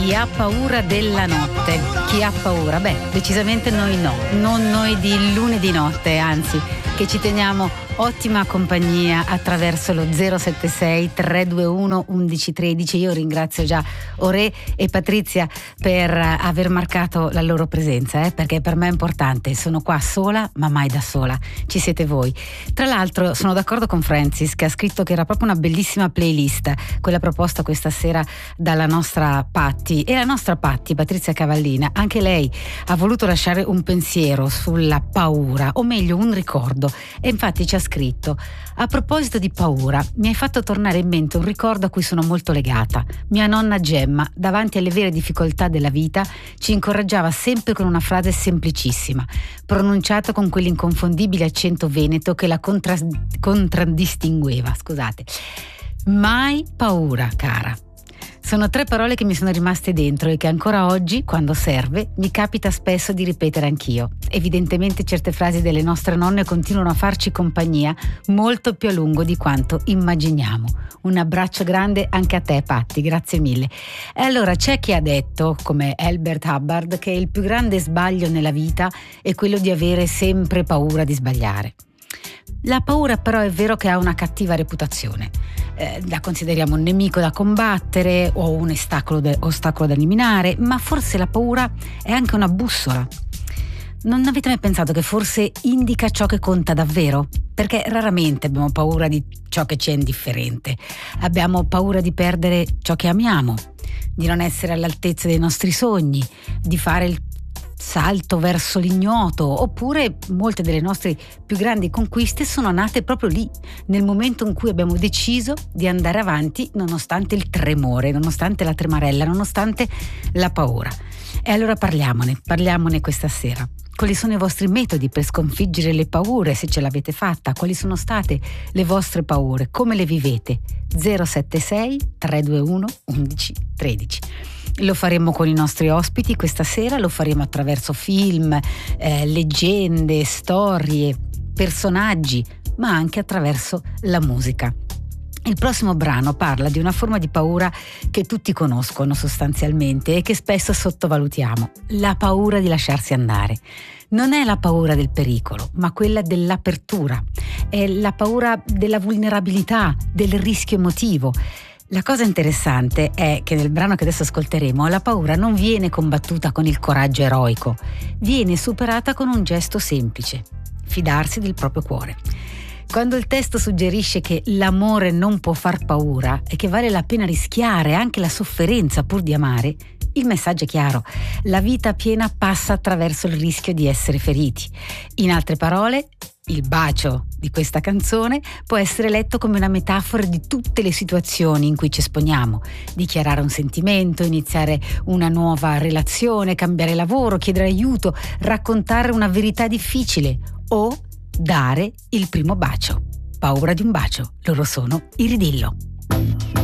Chi ha paura della notte? Chi ha paura? Beh, decisamente noi no, non noi di lunedì notte, anzi, che ci teniamo ottima compagnia attraverso lo 076 321 1113. Io ringrazio già Ore e Patrizia per aver marcato la loro presenza, perché per me è importante. Sono qua sola, ma mai da sola. Ci siete voi. Tra l'altro sono d'accordo con Francis, che ha scritto che era proprio una bellissima playlist quella proposta questa sera dalla nostra Patti. E la nostra Patti, Patrizia Cavallina, anche lei ha voluto lasciare un pensiero sulla paura, o meglio un ricordo, e infatti ci ha scritto: a proposito di paura, mi hai fatto tornare in mente un ricordo a cui sono molto legata. Mia nonna Gemma, davanti alle vere difficoltà della vita, ci incoraggiava sempre con una frase semplicissima, pronunciata con quell'inconfondibile accento veneto che la contraddistingueva. Scusate. Mai paura, cara. Sono 3 parole che mi sono rimaste dentro e che ancora oggi, quando serve, mi capita spesso di ripetere anch'io. Evidentemente certe frasi delle nostre nonne continuano a farci compagnia molto più a lungo di quanto immaginiamo. Un abbraccio grande anche a te, Patti, grazie mille. E allora c'è chi ha detto, come Albert Hubbard, che il più grande sbaglio nella vita è quello di avere sempre paura di sbagliare. La paura però è vero che ha una cattiva reputazione. La consideriamo un nemico da combattere o un ostacolo da eliminare, ma forse la paura è anche una bussola. Non avete mai pensato che forse indica ciò che conta davvero? Perché raramente abbiamo paura di ciò che ci è indifferente. Abbiamo paura di perdere ciò che amiamo, di non essere all'altezza dei nostri sogni, di fare il salto verso l'ignoto, oppure molte delle nostre più grandi conquiste sono nate proprio lì, nel momento in cui abbiamo deciso di andare avanti nonostante il tremore, nonostante la tremarella, nonostante la paura. E allora parliamone questa sera. Quali sono i vostri metodi per sconfiggere le paure, se ce l'avete fatta? Quali sono state le vostre paure? Come le vivete? 076 321 1113. Lo faremo con i nostri ospiti questa sera, lo faremo attraverso film, leggende, storie, personaggi, ma anche attraverso la musica. Il prossimo brano parla di una forma di paura che tutti conoscono sostanzialmente e che spesso sottovalutiamo: la paura di lasciarsi andare. Non è la paura del pericolo, ma quella dell'apertura, è la paura della vulnerabilità, del rischio emotivo. La cosa interessante è che nel brano che adesso ascolteremo la paura non viene combattuta con il coraggio eroico, viene superata con un gesto semplice: fidarsi del proprio cuore. Quando il testo suggerisce che l'amore non può far paura e che vale la pena rischiare anche la sofferenza pur di amare, il messaggio è chiaro: la vita piena passa attraverso il rischio di essere feriti. In altre parole, il bacio di questa canzone può essere letto come una metafora di tutte le situazioni in cui ci esponiamo: dichiarare un sentimento, iniziare una nuova relazione, cambiare lavoro, chiedere aiuto, raccontare una verità difficile o dare il primo bacio. Paura di un bacio, loro sono i Ridillo.